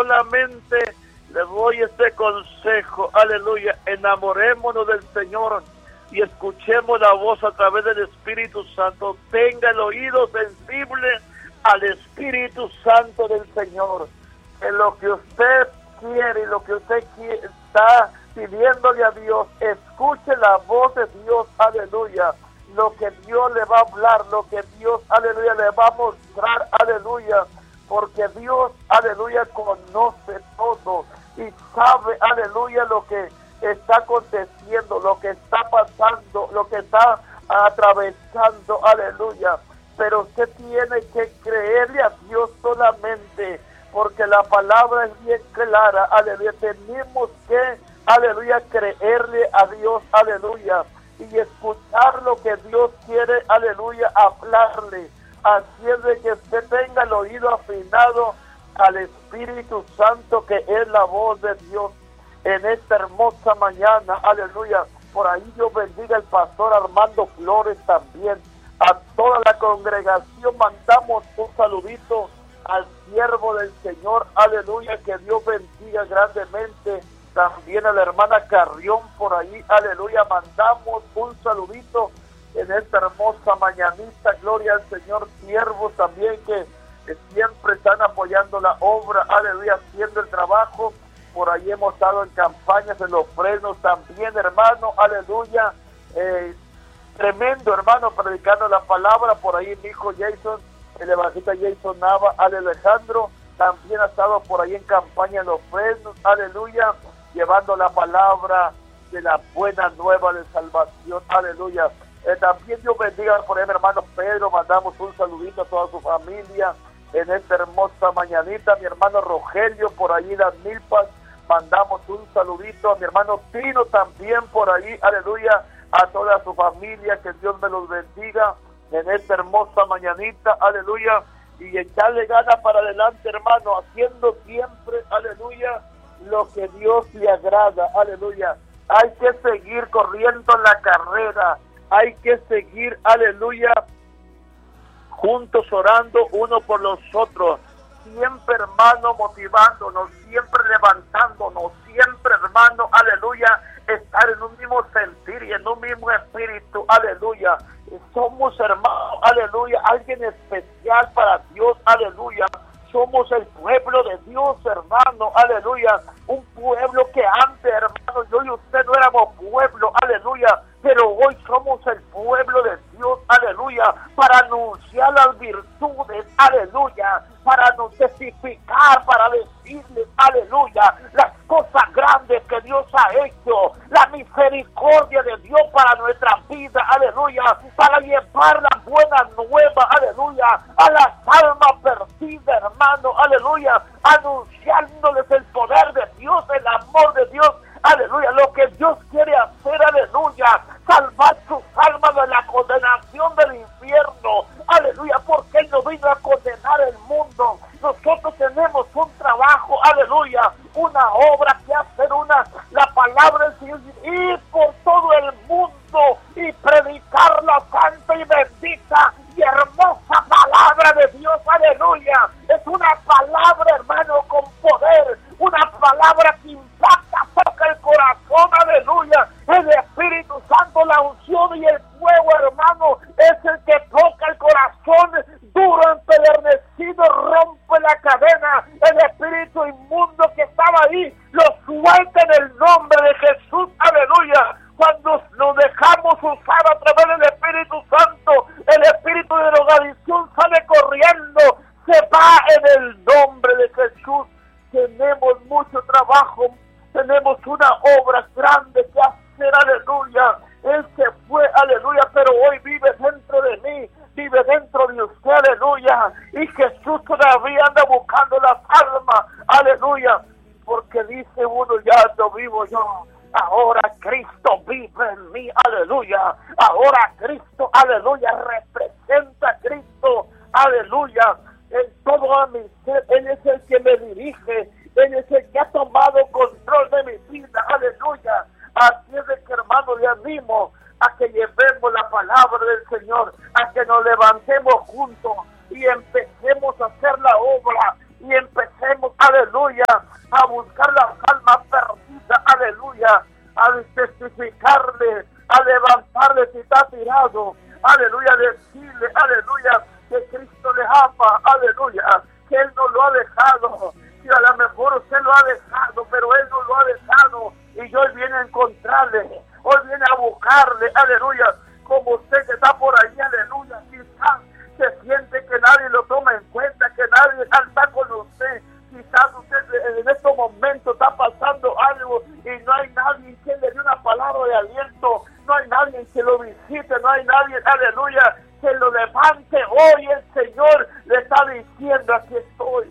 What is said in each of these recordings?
solamente le doy este consejo, aleluya, enamorémonos del Señor y escuchemos la voz a través del Espíritu Santo. Tenga el oído sensible al Espíritu Santo del Señor. En lo que usted quiere y lo que usted está pidiéndole a Dios, escuche la voz de Dios, aleluya. Lo que Dios le va a hablar, lo que Dios, aleluya, le va a mostrar, aleluya. Porque Dios, aleluya, conoce todo y sabe, aleluya, lo que está aconteciendo, lo que está pasando, lo que está atravesando, aleluya. Pero usted tiene que creerle a Dios solamente, porque la palabra es bien clara, aleluya. Tenemos que, aleluya, creerle a Dios, aleluya, y escuchar lo que Dios quiere, aleluya, hablarle. Así es de que usted tenga el oído afinado al Espíritu Santo, que es la voz de Dios en esta hermosa mañana, aleluya. Por ahí Dios bendiga al pastor Armando Flores también. A toda la congregación mandamos un saludito al siervo del Señor, aleluya, que Dios bendiga grandemente. También a la hermana Carrión por ahí, aleluya, mandamos un saludito en esta hermosa mañanita. Gloria al Señor. Siervos también que siempre están apoyando la obra, aleluya, haciendo el trabajo. Por ahí hemos estado en campañas, en los frenos también, hermano, aleluya. Tremendo, hermano, predicando la palabra. Por ahí mi hijo Jason, el evangelista Jason Nava, Alejandro, también ha estado por ahí en campaña en los frenos, aleluya, llevando la palabra de la buena nueva de salvación, aleluya. También Dios bendiga por ahí, mi hermano Pedro, mandamos un saludito a toda su familia en esta hermosa mañanita. Mi hermano Rogelio por ahí, las Milpas, mandamos un saludito. A mi hermano Tino también por ahí, aleluya, a toda su familia, que Dios me los bendiga en esta hermosa mañanita, aleluya, y echarle ganas para adelante, hermano, haciendo siempre, aleluya, lo que Dios le agrada, aleluya. Hay que seguir corriendo en la carrera, hay que seguir, aleluya, juntos orando uno por los otros, siempre, hermano, motivándonos, siempre levantándonos, siempre, hermano, aleluya, estar en un mismo sentir y en un mismo espíritu, aleluya. Somos, hermano, aleluya, alguien especial para Dios, aleluya. Somos el pueblo de Dios, hermano, aleluya. Un pueblo que antes, hermano, yo y usted no éramos pueblo, aleluya. Pero hoy somos el pueblo de Dios, aleluya, para anunciar las virtudes, aleluya, para testificar, para decirles, aleluya, las cosas grandes que Dios ha hecho, la misericordia de Dios para nuestra vida, aleluya, para llevar la buena nueva, aleluya, a las almas perdidas, hermano, aleluya, anunciándoles el poder de Dios, el amor de Dios, aleluya, lo que Dios quiere hacer, aleluya, salvar sus almas de la condenación del infierno, aleluya, porque Él no vino a condenar el mundo. Nosotros tenemos un trabajo, aleluya, una obra que hacer, la palabra del Señor, ir por todo el mundo y predicar la santa y bendita y hermosa palabra de Dios, aleluya. Es una palabra, hermano, con poder, una palabra que impacta, toca el corazón, aleluya. El Espíritu Santo, la unción y el fuego, hermano, es el que toca el corazón duro, empedernecido, rompe la cadena. El espíritu inmundo que estaba ahí lo suelta en el nombre de Jesús, aleluya. Cuando nos dejamos usar a través del Espíritu Santo, el espíritu de drogadicción sale corriendo, se va en el nombre de Jesús. Tenemos mucho trabajo, tenemos una obra grande que hacer, aleluya. Él se fue, aleluya, pero hoy vive dentro de mí, vive dentro de usted, aleluya. Y Jesús todavía anda buscando las almas, aleluya. Porque dice uno, ya no vivo yo, ahora Cristo vive en mí, aleluya. Ahora Cristo, aleluya, representa a Cristo, aleluya. En todo a mi ser, Él es el que me dirige, Él es el que ha tomado control de mi vida, aleluya. Así es de que, hermano, le animo a que llevemos la palabra del Señor, a que nos levantemos juntos y empecemos a hacer la obra y empecemos, aleluya, a buscar las almas perdidas, aleluya, a testificarle, a levantarle si está tirado, aleluya, decirle, aleluya, que Cristo le ama, aleluya, que Él no lo ha dejado, y a lo mejor usted lo ha dejado, pero Él no lo ha dejado, y hoy viene a encontrarle, hoy viene a buscarle, aleluya, como usted que está por ahí, aleluya, quizás se siente que nadie lo toma en cuenta, que nadie está con usted, quizás usted en estos momentos está pasando algo y no hay nadie que le dé una palabra de aliento, no hay nadie que lo visite, no hay nadie, aleluya, que lo levante. Hoy el Señor le está diciendo, aquí estoy.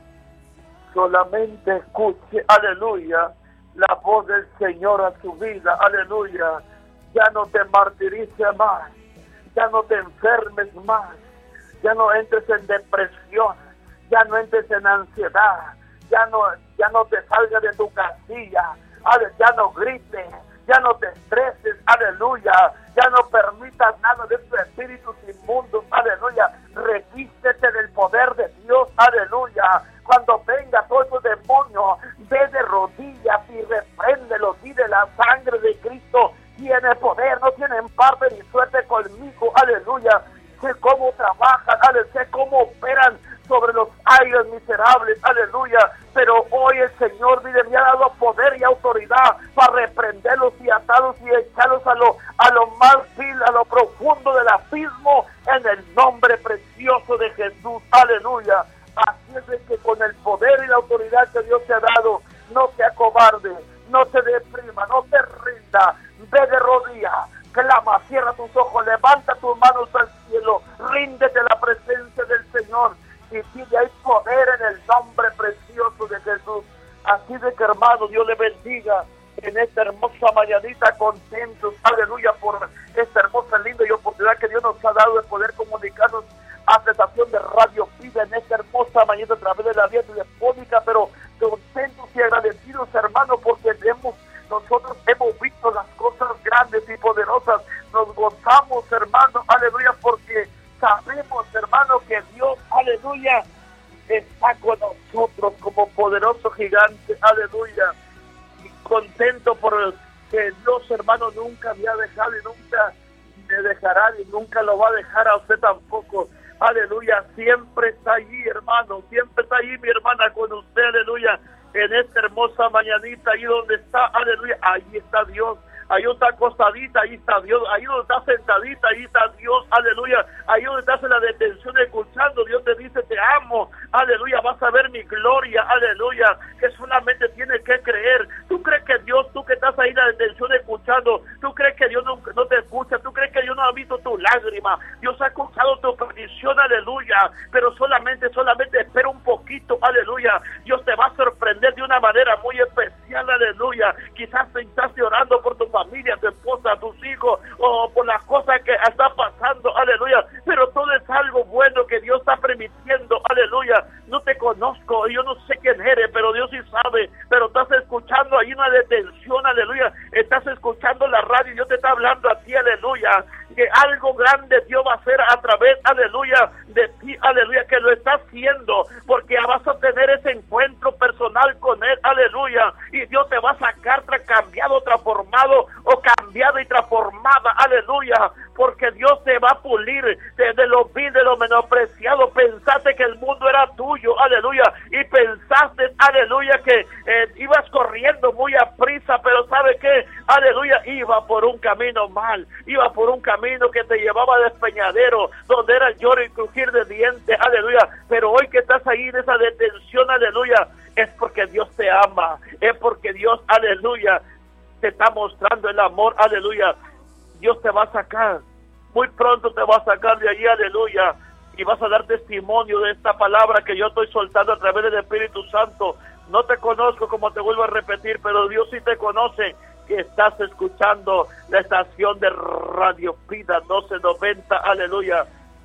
Solamente escuche, aleluya, la voz del Señor a su vida, aleluya. Ya no te martirices más, ya no te enfermes más, ya no entres en depresión, ya no entres en ansiedad, ya no te salgas de tu casilla, ya no grites, ya no te estreses, aleluya, ya no permitas nada de estos espíritus inmundos, aleluya, revístete del poder de Dios, aleluya. Cuando venga todo ese demonio, ve de rodillas y repréndelo, dile la sangre de Cristo tiene poder, no tienen parte ni suerte conmigo, aleluya. Sé cómo trabajan, aleluya, sé cómo operan sobre los aires miserables, aleluya, pero hoy el Señor, mire, me ha dado poder y autoridad para reprenderlos y atarlos y echarlos a lo más vil, a lo profundo del abismo, en el nombre precioso de Jesús, aleluya. Así es de que con el poder y la autoridad que Dios te ha dado, no te acobarde, no te deprima, no te rinda, ve de rodillas, clama, cierra tus ojos, levanta tus manos al cielo, ríndete a la presencia del Señor y pide, hay poder en el nombre precioso de Jesús. Así de que, hermano, Dios le bendiga en esta hermosa mañanita, contentos, aleluya, por esta hermosa, linda y oportunidad que Dios nos ha dado de poder comunicarnos a estación de Radio Vida en esta hermosa mañana a través de la vía telefónica, pero contentos y agradecidos, hermano, porque nosotros hemos visto las cosas grandes y poderosas, nos gozamos, hermano, aleluya, porque sabemos, hermano, que Dios, aleluya, está con nosotros como poderoso gigante, aleluya, y contento por que Dios, hermano, nunca me ha dejado y nunca me dejará y nunca lo va a dejar a usted tampoco, aleluya, siempre está allí, hermano, siempre está allí mi hermana con usted, aleluya, en esta hermosa mañanita, ahí donde está, aleluya, ahí está Dios. Ahí donde está acostadita, ahí está Dios. Ahí donde está sentadita, ahí está Dios, aleluya. Ahí donde estás en la detención escuchando, Dios te dice, te amo, aleluya, vas a ver mi gloria, aleluya, que solamente tienes que creer. Tú crees que Dios, tú que estás ahí en la detención escuchando, tú crees que Dios no te escucha, tú crees que Dios no ha visto tu lágrima, Dios ha escuchado tu petición, aleluya, pero solamente espera un poquito, aleluya, Dios te va a sorprender de una manera muy especial, aleluya. Quizás estás llorando por tu familia, tu esposa, tus hijos, o por las cosas que está pasando, aleluya, pero todo es algo bueno que Dios está permitiendo, aleluya. No te conozco, yo no sé quién eres, pero Dios sí sabe, pero estás escuchando ahí una detención, aleluya, estás escuchando la radio y Dios te está hablando a ti, aleluya, que algo grande Dios va a hacer a través, aleluya, de ti, aleluya, que lo está haciendo, porque vas a tener ese encuentro personal con Él, aleluya, y Dios te va a sacar cambiado, transformado, o cambiada y transformada, aleluya, porque Dios te va a pulir de lo vil, de lo menospreciado. Pensaste que el mundo era tuyo, aleluya, y pensaste, aleluya, que ibas corriendo muy a prisa, pero ¿sabe qué? Aleluya, iba por un camino mal, iba por un camino que te llevaba a despeñadero, donde era lloro y crujir de dientes, aleluya, pero hoy que estás ahí en esa detención, aleluya, es porque Dios te ama, es porque Dios, aleluya, te está mostrando el amor, aleluya. Dios te va a sacar, muy pronto te va a sacar de allí, aleluya, y vas a dar testimonio de esta palabra que yo estoy soltando a través del Espíritu Santo. No te conozco, como te vuelvo a repetir, pero Dios sí te conoce, que estás escuchando la estación de Radio Vida 1290, aleluya.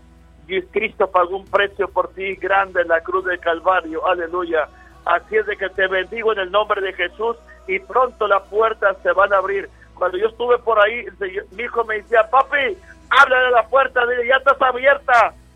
Y Cristo pagó un precio por ti grande en la cruz del Calvario, aleluya. Así es de que te bendigo en el nombre de Jesús, y pronto las puertas se van a abrir. Cuando yo estuve por ahí, mi hijo me decía, papi, háblale a la puerta, dile, ya estás abierta.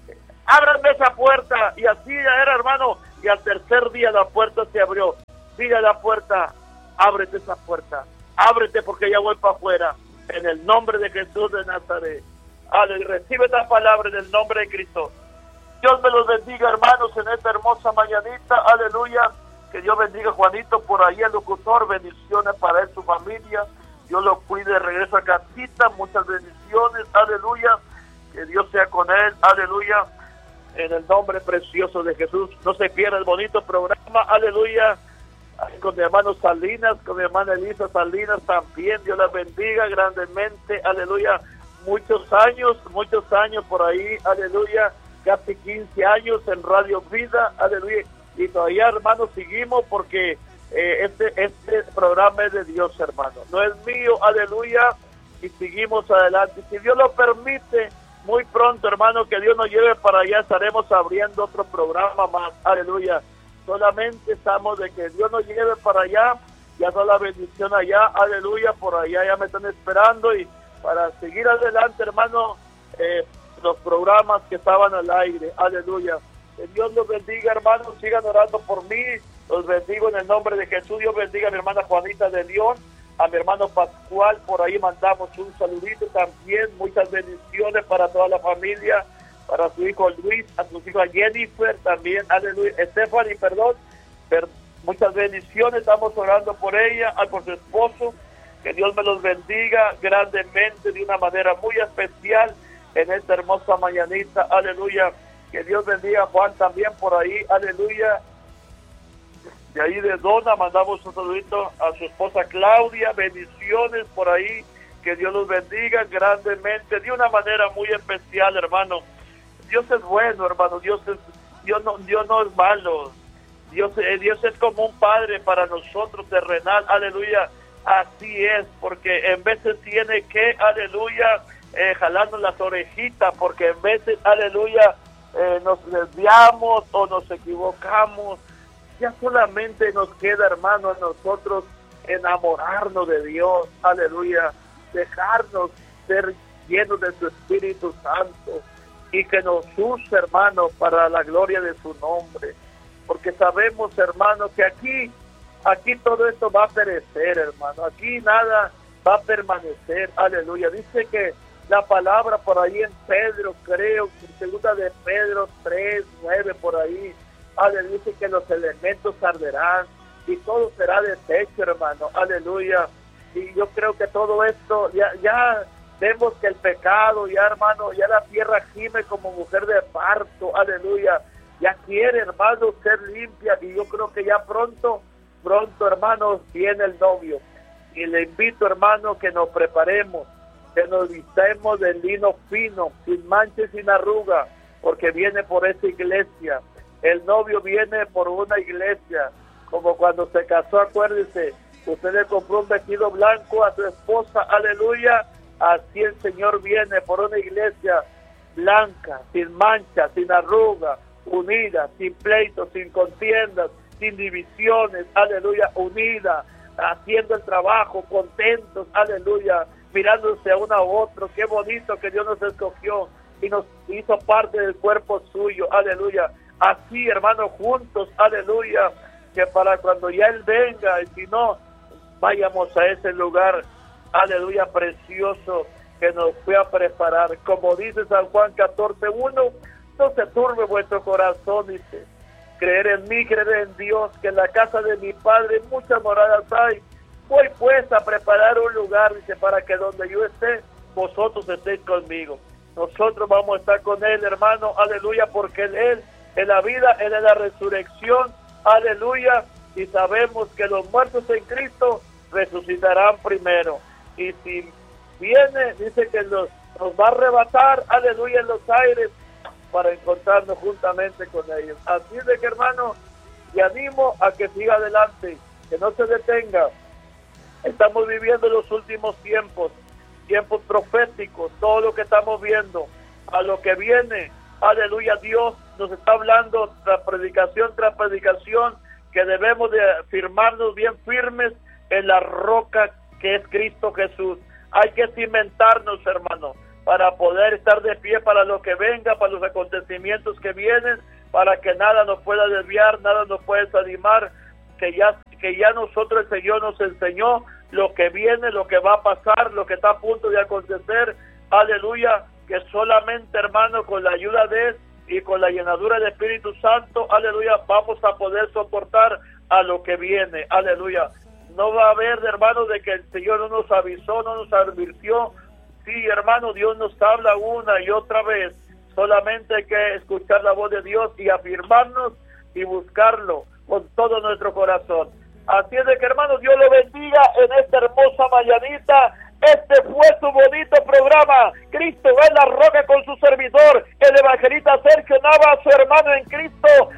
ábranme esa puerta. Y así era, hermano, y al tercer día la puerta se abrió. Mira la puerta, ábrete esa puerta, ábrete porque ya voy para afuera, en el nombre de Jesús de Nazaret. Aleluya, recibe esta palabra en el nombre de Cristo. Dios me los bendiga, hermanos, en esta hermosa mañanita, aleluya. Que Dios bendiga a Juanito por ahí, el locutor, bendiciones para él, su familia. Dios lo cuide de regreso a casita, muchas bendiciones, aleluya. Que Dios sea con él, aleluya. En el nombre precioso de Jesús, no se pierda el bonito programa, aleluya. Con mi hermano Salinas, con mi hermana Elisa Salinas también, Dios la bendiga grandemente, aleluya. Muchos años por ahí, aleluya. Casi 15 años en Radio Vida, aleluya. Y todavía, hermanos, seguimos porque este programa es de Dios, hermano. No es mío, aleluya. Y seguimos adelante. Si Dios lo permite, muy pronto, hermano, que Dios nos lleve para allá, estaremos abriendo otro programa más, aleluya. Solamente estamos de que Dios nos lleve para allá, ya está la bendición allá, aleluya. Por allá ya me están esperando y para seguir adelante, hermano, los programas que estaban al aire, aleluya. Que Dios los bendiga, hermanos, sigan orando por mí, los bendigo en el nombre de Jesús. Dios bendiga a mi hermana Juanita de León, a mi hermano Pascual, por ahí mandamos un saludito también, muchas bendiciones para toda la familia, para su hijo Luis, a su hija Jennifer también, aleluya, Stephanie, muchas bendiciones, estamos orando por ella, por su esposo, que Dios me los bendiga grandemente, de una manera muy especial, en esta hermosa mañanita, aleluya. Que Dios bendiga a Juan también por ahí, aleluya. De ahí de Dona mandamos un saludito a su esposa Claudia, bendiciones por ahí, que Dios los bendiga grandemente, de una manera muy especial, hermano. Dios es bueno, hermano, Dios no es malo, Dios es como un padre para nosotros terrenal, aleluya. Así es, porque en veces tiene que, aleluya, jalarnos las orejitas, porque en veces, aleluya, nos desviamos o nos equivocamos. Ya solamente nos queda, hermano, a nosotros enamorarnos de Dios, aleluya, dejarnos ser llenos de su Espíritu Santo y que nos use, hermano, para la gloria de su nombre, porque sabemos, hermano, que aquí todo esto va a perecer, hermano, aquí nada va a permanecer, aleluya. Dice que la palabra por ahí en Pedro, creo, en segunda de Pedro 3:9 por ahí, aleluya, dice que los elementos arderán y todo será deshecho, hermano, aleluya. Y yo creo que todo esto, ya vemos que el pecado, ya, hermano, ya la tierra gime como mujer de parto, aleluya, ya quiere, hermano, ser limpia, y yo creo que ya pronto, hermanos, viene el novio, y le invito, hermano, que nos preparemos, que nos vistemos de lino fino, sin mancha y sin arruga, porque viene por esa iglesia. El novio viene por una iglesia, como cuando se casó, acuérdese, usted le compró un vestido blanco a su esposa, aleluya, así el Señor viene por una iglesia blanca, sin mancha, sin arruga, unida, sin pleitos, sin contiendas, sin divisiones, aleluya, unida, haciendo el trabajo, contentos, aleluya, mirándose a uno a otro. Qué bonito que Dios nos escogió y nos hizo parte del cuerpo suyo, aleluya. Así, hermanos, juntos, aleluya, que para cuando ya Él venga, y si no, vayamos a ese lugar, aleluya, precioso, que nos fue a preparar. Como dice San Juan 14:1, no se turbe vuestro corazón, dice, creer en mí, creer en Dios, que en la casa de mi Padre muchas moradas hay. Voy pues a preparar un lugar, dice, para que donde yo esté, vosotros estéis conmigo. Nosotros vamos a estar con Él, hermano, aleluya, porque Él es la vida, Él es la resurrección, aleluya, y sabemos que los muertos en Cristo resucitarán primero. Y si viene, dice que nos va a arrebatar, aleluya, en los aires, para encontrarnos juntamente con ellos. Así de que, hermano, te animo a que siga adelante, que no se detenga. Estamos viviendo los últimos tiempos proféticos, todo lo que estamos viendo, a lo que viene, aleluya, Dios nos está hablando tras predicación, que debemos de firmarnos bien firmes en la roca que es Cristo Jesús. Hay que cimentarnos, hermano, para poder estar de pie para lo que venga, para los acontecimientos que vienen, para que nada nos pueda desviar, nada nos pueda desanimar, que ya nosotros, el Señor nos enseñó lo que viene, lo que va a pasar, lo que está a punto de acontecer, aleluya, que solamente, hermano, con la ayuda de Él y con la llenadura del Espíritu Santo, aleluya, vamos a poder soportar a lo que viene, aleluya. No va a haber, hermano, de que el Señor no nos avisó, no nos advirtió. Sí, hermano, Dios nos habla una y otra vez. Solamente hay que escuchar la voz de Dios y afirmarnos y buscarlo con todo nuestro corazón. Así es de que, hermano, Dios lo bendiga en esta hermosa mañanita. Este fue su bonito programa, Cristo es la roca, con su servidor, el evangelista Sergio Nava, su hermano en Cristo.